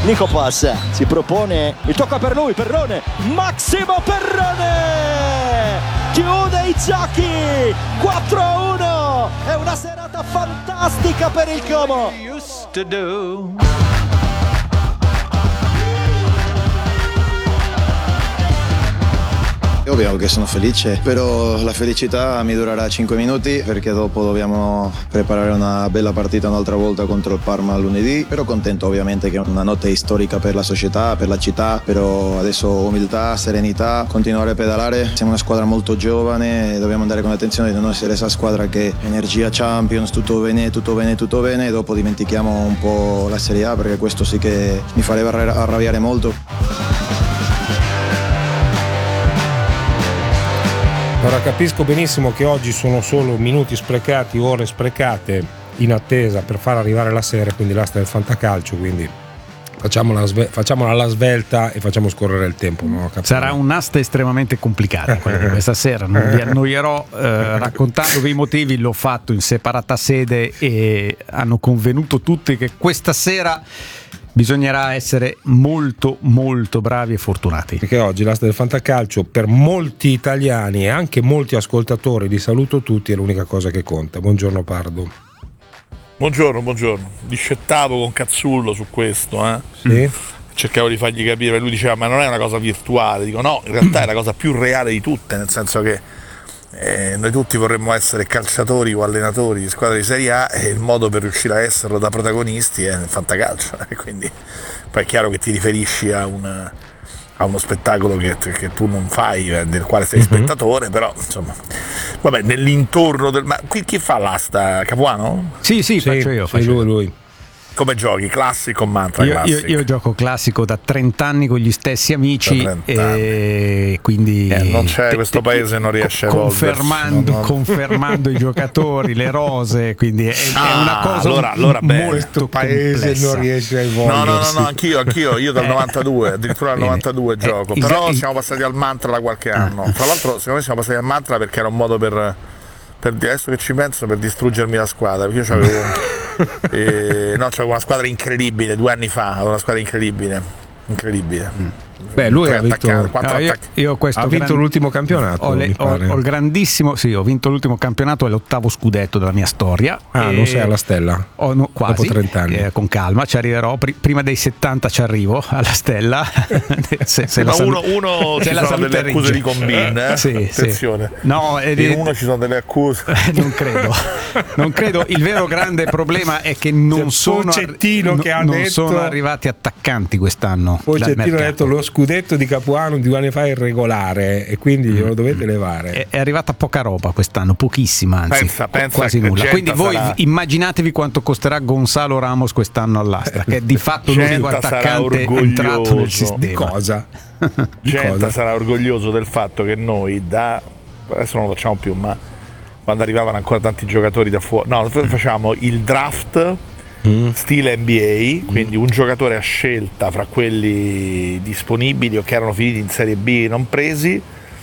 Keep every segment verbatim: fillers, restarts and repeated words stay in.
Nico Pass si propone, il tocco per lui, Perrone, Massimo Perrone chiude i giochi, quattro a uno, è una serata fantastica per il Como. Ovvio che sono felice, però la felicità mi durerà cinque minuti perché dopo dobbiamo preparare una bella partita un'altra volta contro il Parma lunedì, però contento ovviamente che è una notte storica per la società, per la città, però adesso umiltà, serenità, continuare a pedalare, siamo una squadra molto giovane e dobbiamo andare con attenzione di non essere esa squadra che energia Champions, tutto bene, tutto bene, tutto bene e dopo dimentichiamo un po' la Serie A perché questo sì che mi farebbe arrabbiare molto. Ora capisco benissimo che oggi sono solo minuti sprecati, ore sprecate in attesa per far arrivare la sera, quindi l'asta del fantacalcio, quindi facciamola, facciamola alla svelta e facciamo scorrere il tempo. No? Sarà un'asta estremamente complicata quella di questa sera, non vi annoierò eh, raccontandovi i motivi, l'ho fatto in separata sede e hanno convenuto tutti che questa sera bisognerà essere molto molto bravi e fortunati. Perché oggi l'asta del fantacalcio per molti italiani e anche molti ascoltatori, li saluto tutti, è l'unica cosa che conta. Buongiorno Pardo. Buongiorno, buongiorno. Discettavo con Cazzullo su questo, eh? Sì. Cercavo di fargli capire, lui diceva ma non è una cosa virtuale, dico no, in realtà è la cosa più reale di tutte, nel senso che Eh, noi tutti vorremmo essere calciatori o allenatori di squadra di Serie A e il modo per riuscire a esserlo da protagonisti è nel fantacalcio, e quindi poi è chiaro che ti riferisci a, una, a uno spettacolo che, che tu non fai, del quale sei mm-hmm. spettatore, però insomma vabbè, nell'intorno del... Ma qui chi fa l'asta? Capuano? Sì, sì, sì faccio io, sì, faccio lui, io. lui. Come giochi? Classico o mantra? Io, io, io gioco classico da trenta anni con gli stessi amici e quindi eh, non c'è, te, questo paese te, non riesce a confermando, no, no. confermando i giocatori, le rose, quindi è, ah, è una cosa allora, allora molto paese complessa. Non riesce a evolversi. No, no, no, no, anch'io, anch'io, io dal novantadue, addirittura dal novantadue eh, gioco, eh, però il... siamo passati al mantra da qualche anno. Ah. Tra l'altro, secondo me siamo passati al mantra perché era un modo per, per adesso che ci penso, per distruggermi la squadra. Io c'avevo E, no, c'è una squadra incredibile due anni fa, avevo una squadra incredibile, incredibile. Mm. Beh, lui ha vinto, no, io, io questo ha vinto gran... l'ultimo campionato. Ho, le, ho, ho il grandissimo, sì, ho vinto l'ultimo campionato e l'ottavo scudetto della mia storia. Ah, e non sei alla stella? Ho, no, quasi. Dopo trenta anni. Eh, con calma, ci arriverò. Pr- prima dei settanta ci arrivo alla stella. se, se ma uno, uno ci sono delle accuse di combin, eh? Sì, attenzione. Sì. No, ed in uno ci sono delle accuse. non credo. Non credo. Il vero grande problema è che non, sono, arri- che ha non detto... sono arrivati attaccanti quest'anno. Pochettino ha detto lo scudetto di Capuano due anni fa è irregolare e quindi glielo dovete levare. È, è arrivata poca roba quest'anno, pochissima, anzi pensa, pensa quasi nulla. Quindi voi sarà... immaginatevi quanto costerà Gonzalo Ramos quest'anno all'asta, che è di fatto l'unico attaccante entrato nel sistema. Di cosa? Di Genta cosa? Sarà orgoglioso del fatto che noi da adesso non lo facciamo più, ma quando arrivavano ancora tanti giocatori da fuori, no, noi facciamo il draft Mm. stile N B A, quindi un giocatore a scelta fra quelli disponibili o che erano finiti in Serie B non presi,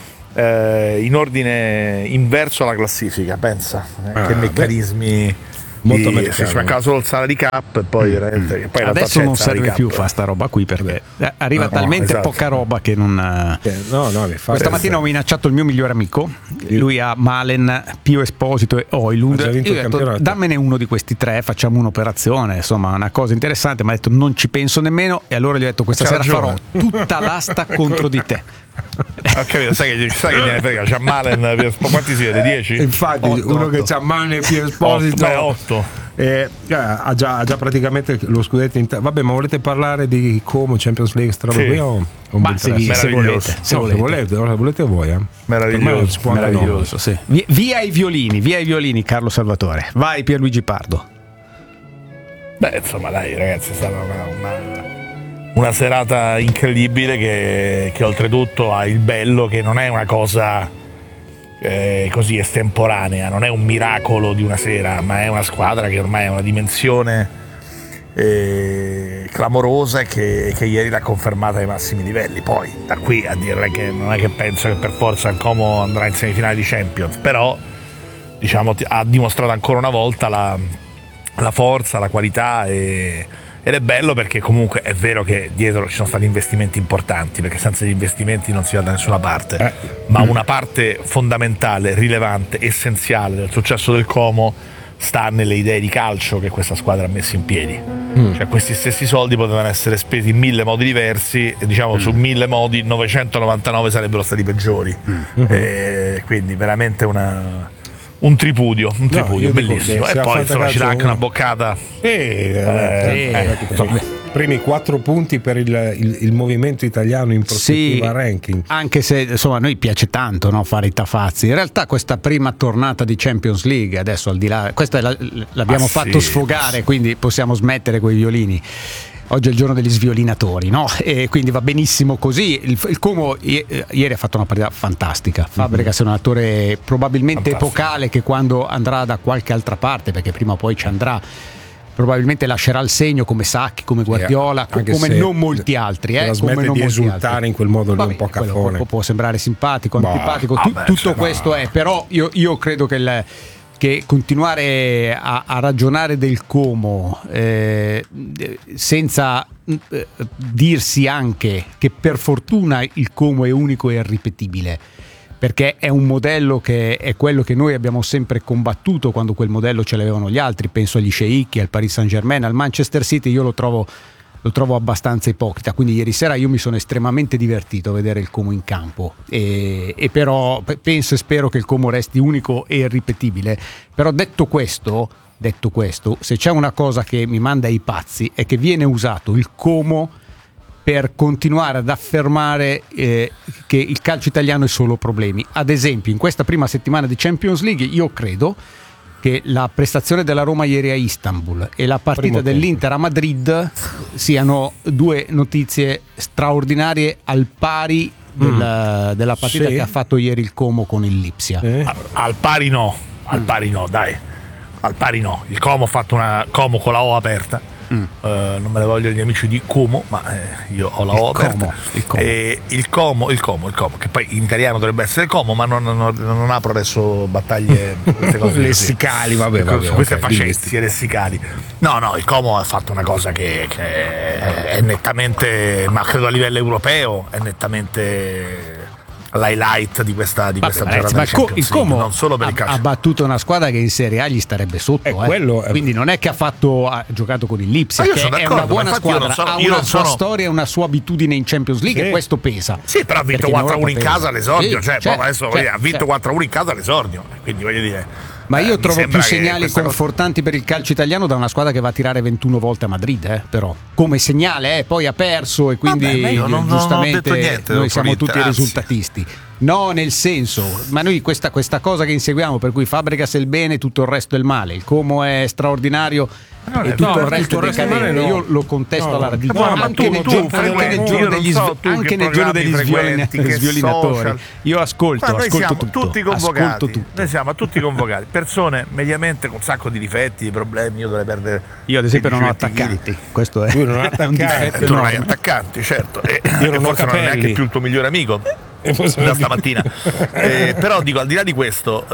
eh, in ordine inverso alla classifica. Pensa ah, che meccanismi molto di, se ci mancava solo il salary cap e poi, mm. veramente, poi adesso non serve più fa sta roba qui perché arriva no, talmente no, esatto. poca roba che non eh, no, no, questa mattina ho minacciato il mio migliore amico, lui ha Malen, Pio Esposito e Højlund. Io ho detto dammene uno di questi tre, facciamo un'operazione, insomma una cosa interessante, ma ha detto non ci penso nemmeno e allora gli ho detto questa C'è sera ragione. farò tutta l'asta contro di te. Ho capito, sai che, sai che gliene frega, c'ha Malen, quanti siete? dieci? Infatti otto, uno otto. Che c'ha Malen e Pio Esposito otto eh, ha, già, ha già praticamente lo scudetto in t- vabbè, ma volete parlare di Como, Champions League, strada sì. qui o ma se, se volete se no, volete, volete, volete, volete voi eh? meraviglioso, meraviglioso sì. Via i violini, via i violini Carlo Salvatore, vai Pierluigi Pardo. Beh insomma dai ragazzi, è stata una, una... una serata incredibile che, che oltretutto ha il bello che non è una cosa eh, così estemporanea, non è un miracolo di una sera, ma è una squadra che ormai ha una dimensione eh, clamorosa e che, che ieri l'ha confermata ai massimi livelli. Poi da qui a dire che non è che penso che per forza il Como andrà in semifinale di Champions, però diciamo ha dimostrato ancora una volta la, la forza, la qualità e ed è bello perché comunque è vero che dietro ci sono stati investimenti importanti, perché senza gli investimenti non si va da nessuna parte, eh. ma una parte fondamentale, rilevante, essenziale del successo del Como sta nelle idee di calcio che questa squadra ha messo in piedi. Mm. Cioè questi stessi soldi potevano essere spesi in mille modi diversi e diciamo mm. su mille modi novecentonovantanove sarebbero stati peggiori. Mm. E quindi veramente una un tripudio, un tripudio no, bellissimo. E poi insomma ci dà anche una boccata. Sì, eh, eh, eh, primi quattro punti per il, il, il movimento italiano in prospettiva sì, ranking. Anche se insomma a noi piace tanto, no, fare i tafazzi. In realtà questa prima tornata di Champions League, adesso al di là, questa la, l'abbiamo ah, fatto sì, sfogare, sì. Quindi possiamo smettere coi violini. Oggi è il giorno degli sviolinatori, no? E quindi va benissimo così. Il, il Como ieri ha fatto una partita fantastica. Fabregas mm-hmm. è un attore probabilmente fantastico, epocale, che quando andrà da qualche altra parte, perché prima o poi ci andrà, probabilmente lascerà il segno come Sacchi, come Guardiola, yeah, come non molti altri. Eh, come non di esultare altri. In quel modo lì. Vabbè, un po' cafone. Può, può sembrare simpatico, bah, antipatico, tu, vabbè, tutto cioè, questo no. è. Però io, io credo che il che continuare a, a ragionare del Como eh, senza eh, dirsi anche che per fortuna il Como è unico e irripetibile, perché è un modello che è quello che noi abbiamo sempre combattuto quando quel modello ce l'avevano gli altri, penso agli sceicchi, al Paris Saint-Germain, al Manchester City. Io lo trovo lo trovo abbastanza ipocrita, quindi ieri sera io mi sono estremamente divertito a vedere il Como in campo e, e però penso e spero che il Como resti unico e irripetibile. Però detto questo, detto questo, se c'è una cosa che mi manda ai pazzi è che viene usato il Como per continuare ad affermare eh, che il calcio italiano è solo problemi. Ad esempio, in questa prima settimana di Champions League io credo che la prestazione della Roma ieri a Istanbul e la partita Primo dell'Inter tempo. a Madrid siano due notizie straordinarie al pari del, mm. della partita sì. che ha fatto ieri il Como con il Lipsia. Eh. Al, al pari no, al mm. pari no, dai. Al pari no. Il Como ha fatto una Como con la O aperta. Mm. Uh, non me le voglio gli amici di Como, ma eh, io ho la O il aperta. Como, il, Como. E il Como, il Como, il Como, che poi in italiano dovrebbe essere Como, ma non, non, non apro adesso battaglie queste cose lessicali, vabbè, vabbè, queste okay, facezie lessicali. No, no, il Como ha fatto una cosa che, che è nettamente, ma credo a livello europeo, è nettamente l'highlight di questa, di questa Vabbè, giornata. Ma co- il Como non solo per il calcio. Ha battuto una squadra che in Serie A gli starebbe sotto, eh. quello è... quindi non è che ha fatto ha giocato con il Lipsia, che è una buona squadra, sono, ha una sua sono... storia, una sua abitudine in Champions League sì. e questo pesa. Sì, però ha vinto quattro a uno in casa all'esordio, sì, cioè, certo, adesso certo, ha vinto certo. quattro a uno in casa all'esordio, quindi voglio dire. Ma io eh, trovo più segnali confortanti cosa... per il calcio italiano da una squadra che va a tirare ventuno volte a Madrid, eh, però come segnale, eh, poi ha perso e quindi Vabbè, io non, giustamente non ho detto niente, noi siamo tutti Inter, risultatisti. No, nel senso, ma noi questa, questa cosa che inseguiamo, per cui Fabregas è il bene, tutto il resto è il male, il Como è straordinario no, e tutto no, il resto è decadente, no. Io lo contesto no, alla radice, no, no, anche, nel giorno, anche nel giorno degli, so, anche nel giorno degli sviolinatori. Io ascolto, noi ascolto siamo tutto, tutti convocati, tutto. Noi siamo tutti convocati, persone mediamente con un sacco di difetti, problemi, io dovrei perdere. Io ad esempio non ho attaccanti, questo è tu non hai attaccanti, tu non hai attaccanti, certo, e io non forse non è neanche più il tuo migliore amico. Da stamattina eh, però dico, al di là di questo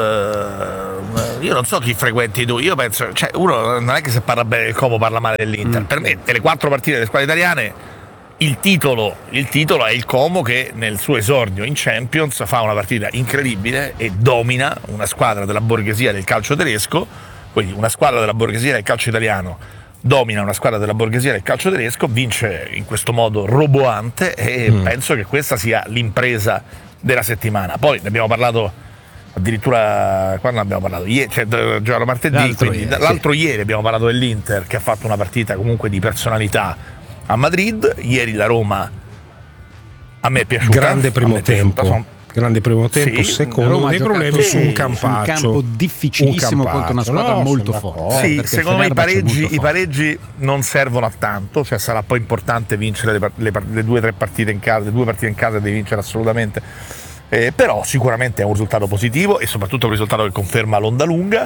eh, io non so chi frequenti tu, io penso, cioè uno non è che se parla bene del Como parla male dell'Inter. mm. Per me delle quattro partite delle squadre italiane il titolo, il titolo è il Como che nel suo esordio in Champions fa una partita incredibile e domina una squadra della borghesia del calcio tedesco, quindi una squadra della borghesia del calcio italiano domina una squadra della borghesia del calcio tedesco, vince in questo modo roboante e mm. penso che questa sia l'impresa della settimana. Poi ne abbiamo parlato addirittura quando ne abbiamo parlato ieri, cioè giocano martedì, l'altro, quindi, ieri, l'altro sì. ieri abbiamo parlato dell'Inter che ha fatto una partita comunque di personalità a Madrid, ieri la Roma a me è piaciuta, grande primo è piaciuta, tempo sono... grande primo tempo, sì, secondo dei problemi su un campaccio, un campo difficilissimo un contro una squadra no, molto forte. Sì, secondo me i pareggi, i pareggi non servono a tanto, cioè sarà poi importante vincere le, le, le due o tre partite in casa, le due partite in casa devi vincere assolutamente, eh, però sicuramente è un risultato positivo e soprattutto un risultato che conferma l'onda lunga.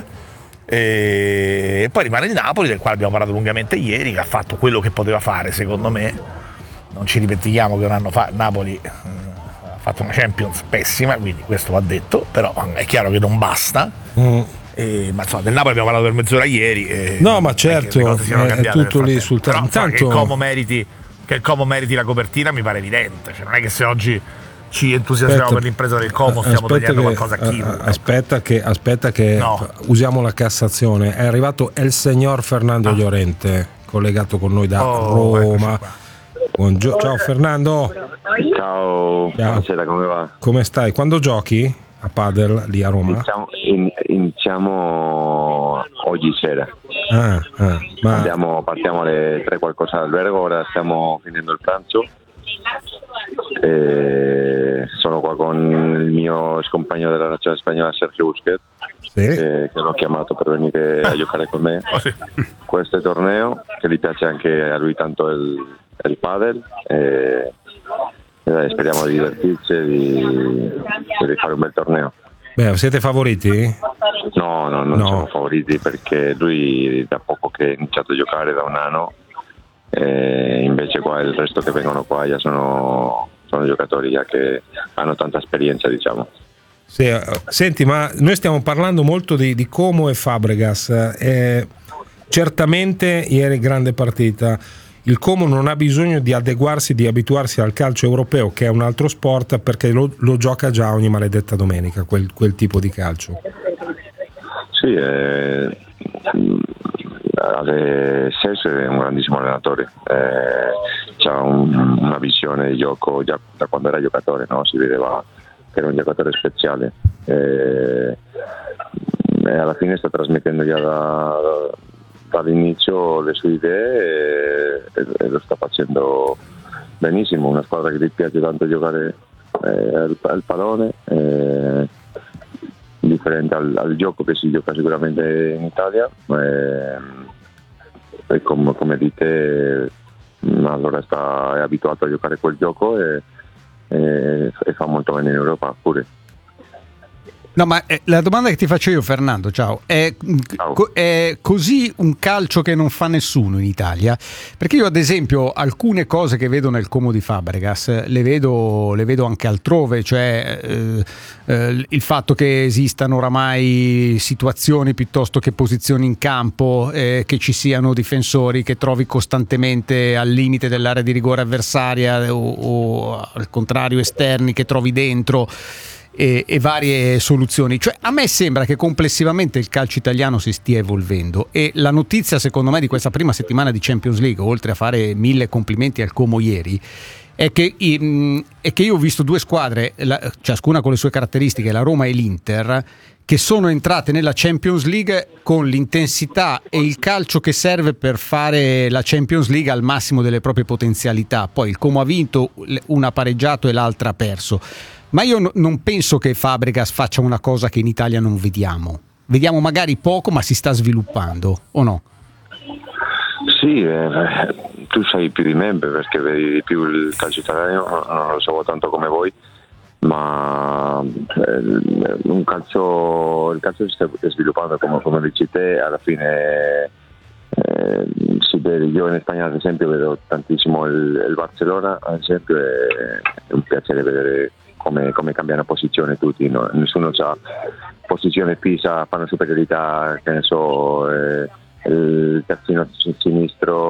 E poi rimane il Napoli, del quale abbiamo parlato lungamente ieri, che ha fatto quello che poteva fare, secondo me. Non ci dimentichiamo che un anno fa Napoli ha fatto una Champions pessima, quindi questo va detto, però è chiaro che non basta. Mm. E, ma insomma, del Napoli abbiamo parlato per mezz'ora ieri. E no, ma certo, le cose siano è cambiate tutto nel lì sul frattempo. Però, terreno. insomma, che il Como meriti che il Como meriti la copertina mi pare evidente, cioè, non è che se oggi ci entusiasmiamo Aspetta, per l'impresa del Como stiamo aspetta togliendo che, qualcosa a chi. aspetta che, aspetta che No. usiamo la Cassazione. È arrivato il signor Fernando Ah. Llorente, collegato con noi da Oh, Roma. Buongiorno, ciao Fernando. Ciao, buonasera, come va? Come stai? Quando giochi a padel lì a Roma? Iniziamo, in- iniziamo oggi sera. Ah, ah, ma Andiamo, partiamo alle tre qualcosa d'albergo, ora stiamo finendo il pranzo. E sono qua con il mio compagno della nazionale spagnola Sergio Busquets, sì? che, che l'ho chiamato per venire a giocare con me Oh, sì. questo torneo, che gli piace anche a lui tanto il, il padel. E, e dai, speriamo di divertirci e di, di fare un bel torneo. Beh, siete favoriti? No, no, non No. siamo favoriti perché lui da poco che ha iniziato a giocare, da un anno, e invece qua il resto che vengono qua già sono, sono giocatori già che hanno tanta esperienza, diciamo. Sì, eh, senti, ma noi stiamo parlando molto di, di Como e Fabregas. Eh, certamente ieri grande partita. Il Como non ha bisogno di adeguarsi, di abituarsi al calcio europeo, che è un altro sport, perché lo, lo gioca già ogni maledetta domenica, quel, quel tipo di calcio. Sì, eh, Sergio è un grandissimo allenatore, eh, ha un, una visione di gioco già da quando era giocatore, no? Si vedeva che era un giocatore speciale, eh, e alla fine sta trasmettendo già da, dall'inizio le sue idee e, e lo sta facendo benissimo. Una squadra che gli piace tanto giocare eh, al, al pallone, eh, differente al, al gioco che si gioca sicuramente in Italia, eh, e com, come dite, allora sta, è abituato a giocare quel gioco e, e, e fa molto bene in Europa pure. No, ma eh, la domanda che ti faccio io, Fernando, ciao, è, Ciao. co- è così un calcio che non fa nessuno in Italia? Perché io ad esempio alcune cose che vedo nel Como di Fabregas le vedo, le vedo anche altrove, cioè eh, eh, il fatto che esistano oramai situazioni piuttosto che posizioni in campo, eh, che ci siano difensori che trovi costantemente al limite dell'area di rigore avversaria o, o al contrario esterni che trovi dentro. E, e varie soluzioni, cioè a me sembra che complessivamente il calcio italiano si stia evolvendo, e la notizia secondo me di questa prima settimana di Champions League, oltre a fare mille complimenti al Como ieri, è che, è che io ho visto due squadre, la, ciascuna con le sue caratteristiche, la Roma e l'Inter, che sono entrate nella Champions League con l'intensità e il calcio che serve per fare la Champions League al massimo delle proprie potenzialità. Poi il Como ha vinto, una ha pareggiato e l'altra ha perso. Ma io no, non penso che Fabregas faccia una cosa che in Italia non vediamo. Vediamo magari poco, ma si sta sviluppando, o no? Sì, eh, tu sai più di me perché vedi di più il calcio italiano, non lo so tanto come voi, ma eh, un calcio, il calcio si sta sviluppando, come, come dici te, alla fine eh, si vede. Io in Spagna ad esempio vedo tantissimo il, il Barcellona, ad esempio, è, è un piacere vedere come, come cambiano posizione tutti, no? Nessuno ha posizione fissa, fanno superiorità, che ne so, eh, il terzino sinistro